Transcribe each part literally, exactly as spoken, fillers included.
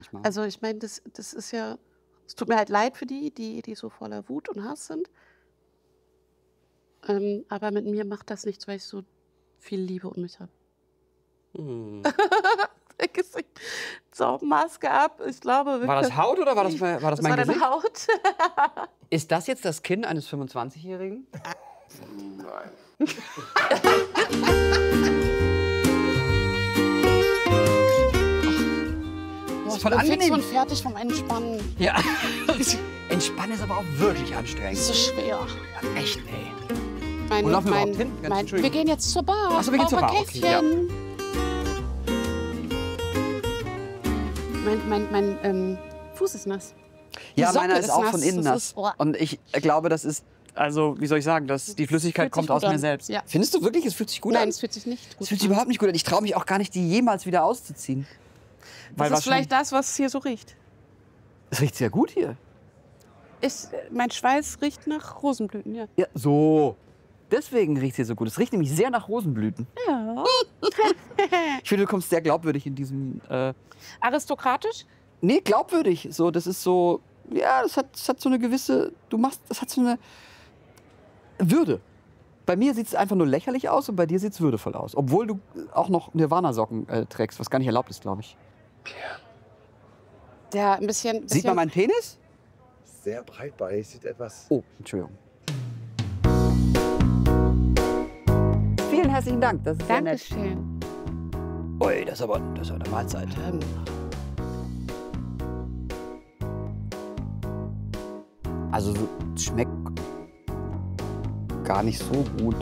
Also ich meine, das, das ist ja, es tut mir halt leid für die, die, die so voller Wut und Hass sind. Ähm, aber mit mir macht das nichts, weil ich so viel Liebe um mich habe. Hm. So, Maske ab, ich glaube wirklich. War das Haut oder war das, war das, das mein war Gesicht? deine Haut. Ist das jetzt das Kinn eines fünfundzwanzigjährigen? Nein. Boah, ich voll bin angenehm. fix und fertig vom Entspannen. Ja. Entspannen ist aber auch wirklich anstrengend. Das ist so schwer. Ja, echt, ey. Mein, Wo laufen wir mein, überhaupt hin? Ganz mein, Entschuldigung. wir gehen jetzt zur Bar. Ach so, wir gehen zur Bar, okay, ja. Mein, mein, mein ähm, Fuß ist nass. Die Ja, Socke meiner ist auch nass. von innen Das nass. ist- oh. Und ich glaube, das ist, also, wie soll ich sagen, dass die Flüssigkeit Fühlt sich kommt gut aus mir an. selbst. Ja. Findest du wirklich, es fühlt sich gut Nein, an? es fühlt sich nicht gut Es fühlt sich an. überhaupt nicht gut an. Ich traue mich auch gar nicht, die jemals wieder auszuziehen. Weil Das ist wahrscheinlich- vielleicht das, was hier so riecht. Es riecht sehr gut hier. Ist, mein Schweiß riecht nach Rosenblüten, ja. Ja, so. Deswegen riecht es hier so gut. Es riecht nämlich sehr nach Rosenblüten. Ja. Ich finde, du kommst sehr glaubwürdig in diesem... Äh Aristokratisch? nee, glaubwürdig. So, das ist so... Ja, das hat, das hat so eine gewisse... Du machst... Das hat so eine Würde. Bei mir sieht es einfach nur lächerlich aus und bei dir sieht es würdevoll aus. Obwohl du auch noch Nirvana-Socken äh, trägst, was gar nicht erlaubt ist, glaube ich. Ja, ein bisschen. Sieht man meinen Penis? Sehr breitbeinig, sieht etwas. Oh, Entschuldigung. Vielen herzlichen Dank. Das ist sehr nett. Dankeschön. Ui, das ist aber, das ist aber eine Mahlzeit. Ähm, Also so- es schmeckt gar nicht so gut.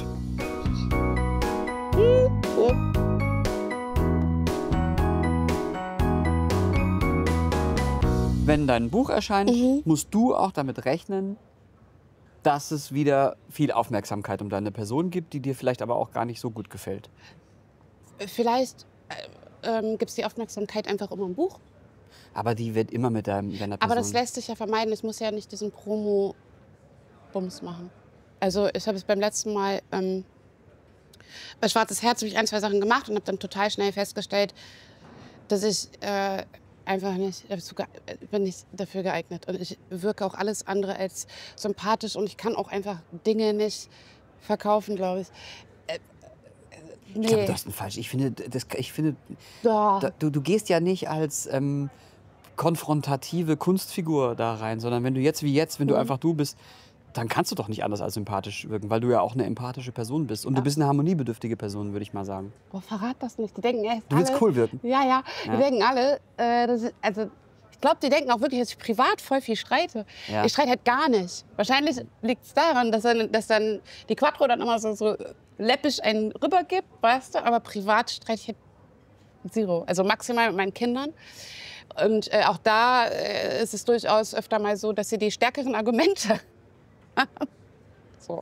Wenn dein Buch erscheint, Mhm. musst du auch damit rechnen, dass es wieder viel Aufmerksamkeit um deine Person gibt, die dir vielleicht aber auch gar nicht so gut gefällt. vielleicht äh, ähm, gibt es die Aufmerksamkeit einfach immer im Buch. Aber die wird immer mit deinem, deiner Person... Aber das lässt sich ja vermeiden. Ich muss ja nicht diesen Promo-Bums machen. Also ich habe es beim letzten Mal ähm, bei Schwarzes Herz habe ich ein, zwei Sachen gemacht und habe dann total schnell festgestellt, dass ich äh, einfach nicht, dazu ge- äh, bin nicht dafür geeignet. Und ich wirke auch alles andere als sympathisch und ich kann auch einfach Dinge nicht verkaufen, glaube ich. Äh, äh, nee. Ich glaube, das ist ein falsch. Ich finde, das, ich finde Doch. da, du, du gehst ja nicht als ähm, konfrontative Kunstfigur da rein, sondern wenn du jetzt wie jetzt, wenn du Mhm. einfach du bist, dann kannst du doch nicht anders als sympathisch wirken, weil du ja auch eine empathische Person bist. Und Ja. du bist eine harmoniebedürftige Person, würde ich mal sagen. Oh, verrat das nicht. Die denken echt Du willst alle, cool wirken. Ja, ja. Ja. Die denken alle, äh, das ist, also ich glaube, die denken auch wirklich, dass ich privat voll viel streite. Ja. Ich streite halt gar nicht. Wahrscheinlich liegt es daran, dass dann, dass dann die Quattro dann immer so, so läppisch einen rübergibt, weißt du? Aber privat streite ich halt zero. Also maximal mit meinen Kindern. Und äh, auch da äh, ist es durchaus öfter mal so, dass sie die stärkeren Argumente haben. So.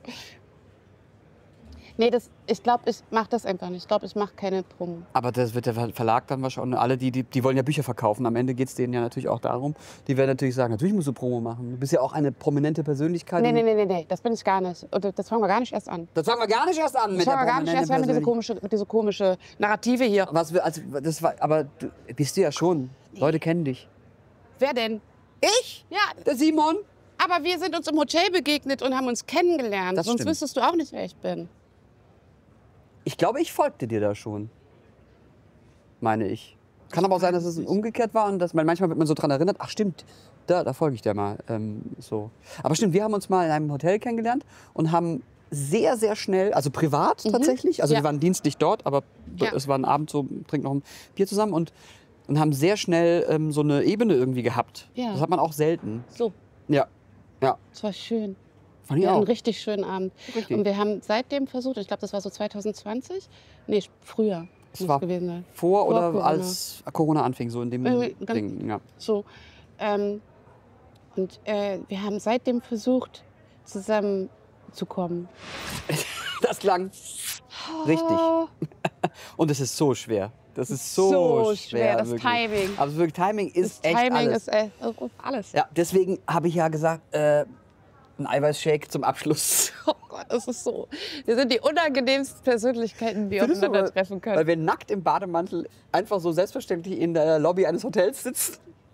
Nee, das, ich glaube, ich mache das einfach nicht. Ich glaube, ich mache keine Promo. Aber das wird der Ver- Verlag dann wahrscheinlich, und alle, die, die, die wollen ja Bücher verkaufen. Am Ende geht es denen ja natürlich auch darum. Die werden natürlich sagen, natürlich musst du Promo machen. Du bist ja auch eine prominente Persönlichkeit. Nee, nee, nee, nee, nee, das bin ich gar nicht. Und das fangen wir gar nicht erst an. Das fangen wir gar nicht erst an Das mit der fangen wir gar nicht erst prominenten an mit dieser Persönlichkeit. komische, mit dieser komische Narrative hier. Was wir, also, das war, aber du bist du ja schon. Leute kennen dich. Wer denn? Ich? Ja, Der Simon? aber wir sind uns im Hotel begegnet und haben uns kennengelernt. Das Sonst stimmt. wüsstest du auch nicht, wer ich bin. Ich glaube, ich folgte dir da schon. Meine ich. Kann aber auch sein, dass es umgekehrt war und dass man manchmal wird man so dran erinnert, ach stimmt, da, da folge ich dir mal. Ähm, so. Aber stimmt, wir haben uns mal in einem Hotel kennengelernt und haben sehr, sehr schnell, also privat tatsächlich, also Ja. wir waren dienstlich dort, aber Ja. es war ein Abend so, trinken noch ein Bier zusammen und, und haben sehr schnell ähm, so eine Ebene irgendwie gehabt. Ja. Das hat man auch selten. So, Ja, ja. das war schön. Fand ich Wir hatten auch. einen richtig schönen Abend. Richtig. Und wir haben seitdem versucht, ich glaube, das war so zwanzig zwanzig, nee, früher Es muss war es gewesen sein. Vor, Vor oder Corona. als Corona anfing, so in dem Irgendwie ganz- Ding. Ja. So. Ähm, und äh, wir haben seitdem versucht, zusammenzukommen. Das klang richtig. Oh, Und es ist so schwer. Das ist so, so schwer. schwer, das wirklich. Timing. Aber wirklich, Timing ist Das echt Timing alles. ist äh, alles. Ja, deswegen habe ich ja gesagt, äh, ein Eiweißshake zum Abschluss. Oh Gott, das ist so. Wir sind die unangenehmsten Persönlichkeiten, die Findest du, aufeinander weil- treffen können. Weil wir nackt im Bademantel einfach so selbstverständlich in der Lobby eines Hotels sitzen.